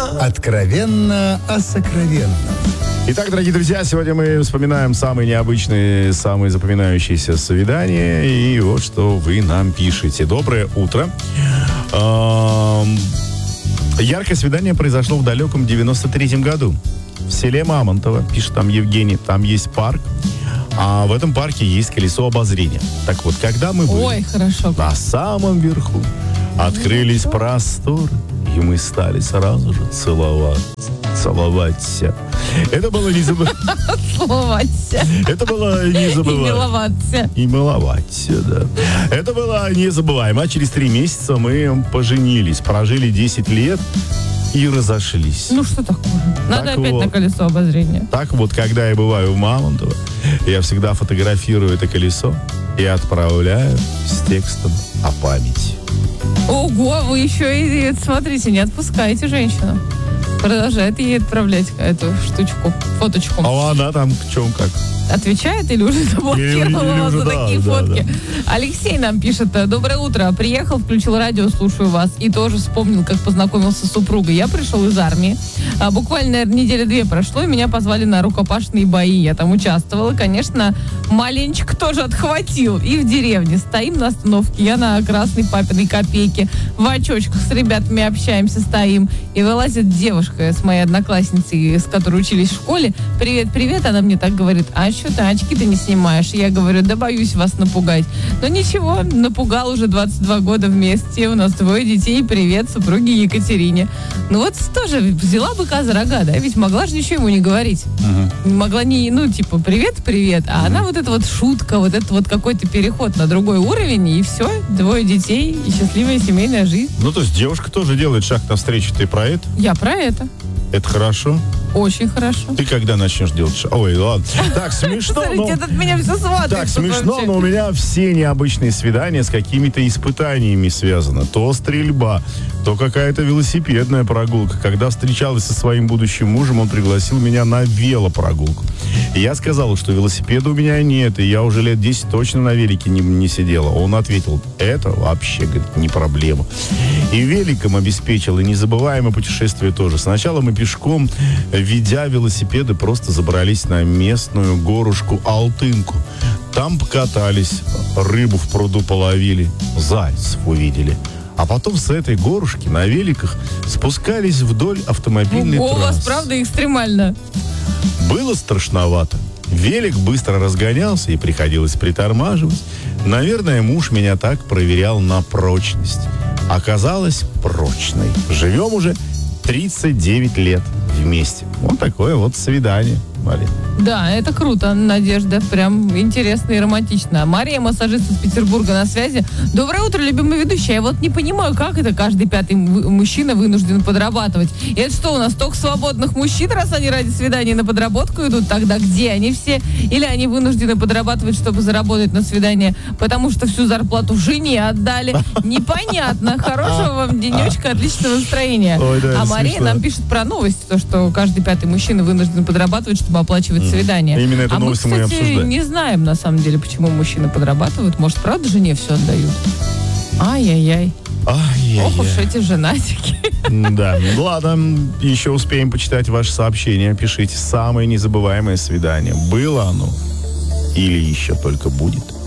Откровенно о сокровенном. Итак, дорогие друзья, сегодня мы вспоминаем самые необычные, самые запоминающиеся свидания. И вот что вы нам пишете. Доброе утро. Яркое свидание произошло в далеком 93-м году. В селе Мамонтово, пишет там Евгений, там есть парк. А в этом парке есть колесо обозрения. Так вот, когда мы были на самом верху, открылись просторы, и мы стали сразу же целоваться. Это было незабываемо. Целоваться. Это было незабываемо. И миловаться. И миловаться, да. Это было незабываемо. А через 3 месяца мы поженились, прожили 10 лет и разошлись. Ну что такое? Надо так опять вот, на колесо обозрения. Так вот, когда я бываю в Мамонтово, я всегда фотографирую это колесо и отправляю с текстом о памяти. Ого, вы еще и, смотрите, не отпускаете женщину. Продолжает ей отправлять эту штучку, фоточку. А она там в чем как? Отвечает или уже заблокировала вас за такие фотки? Да. Алексей нам пишет: доброе утро, приехал, включил радио, слушаю вас. И тоже вспомнил, как познакомился с супругой. Я пришел из армии. Буквально, наверное, 2 недели прошло, и меня позвали на рукопашные бои. Я там участвовала. Конечно, маленечко тоже отхватил. И в деревне стоим на остановке. Я на красной папиной копейке. В очочках с ребятами общаемся, стоим. И вылазит девушка с моей одноклассницей, с которой учились в школе. Привет, привет. Она мне так говорит: а что ты очки-то не снимаешь? Я говорю: да боюсь вас напугать. Но ничего, напугал, уже 22 года вместе. У нас 2 детей. Привет супруге Екатерине. Ну вот тоже взяла быка за рога, да? Ведь могла же ничего ему не говорить. Могла не, привет, привет. А она вот эта вот шутка, вот этот вот какой-то переход на другой уровень, и все, 2 детей, и счастливая семейная жизнь. Ну, то есть девушка тоже делает шаг навстречу. Ты про это? Я про это. Это хорошо? Очень хорошо. Ты когда начнешь делать шаг? Ой, ладно. Так, смешно. Смотрите, этот меня все сватает. Так, смешно, но у меня все необычные свидания с какими-то испытаниями связаны. То стрельба, то какая-то велосипедная прогулка. Когда встречалась со своим будущим мужем, он пригласил меня на велопрогулку. И я сказал, что велосипеда у меня нет, и я уже лет 10 точно на велике не сидела. Он ответил: это вообще, говорит, не проблема. И великом обеспечил, и незабываемое путешествие тоже. Сначала мы пешком, ведя велосипеды, просто забрались на местную горушку Алтынку. Там покатались, рыбу в пруду половили, зайцев увидели. А потом с этой горушки на великах спускались вдоль автомобильной трассы. У вас, правда, экстремально. Было страшновато. Велик быстро разгонялся, и приходилось притормаживать. Наверное, муж меня так проверял на прочность. Оказалось прочной. Живем уже 39 лет вместе. Вот такое вот свидание, Мария. Да, это круто, Надежда. Прям интересно и романтично. Мария, массажист из Петербурга, на связи. Доброе утро, любимый ведущий. Я вот не понимаю, как это каждый 5-й мужчина вынужден подрабатывать. И это что, у нас только свободных мужчин, раз они ради свидания на подработку идут? Тогда где они все? Или они вынуждены подрабатывать, чтобы заработать на свидание, потому что всю зарплату жене отдали? Непонятно. Хорошего вам денечка, отличного настроения. Ой, да, а Мария смешно. нам пишет про новость, то, что каждый 5-й мужчина вынужден подрабатывать, чтобы оплачивать свидание. Именно эту новость мы и кстати, обсуждаем. не знаем, на самом деле, почему мужчины подрабатывают. Может, правда, жене все отдают? Ай-яй-яй. Ох уж эти женатики. Да, ладно, еще успеем почитать ваши сообщения. Пишите: самое незабываемое свидание. Было оно или еще только будет?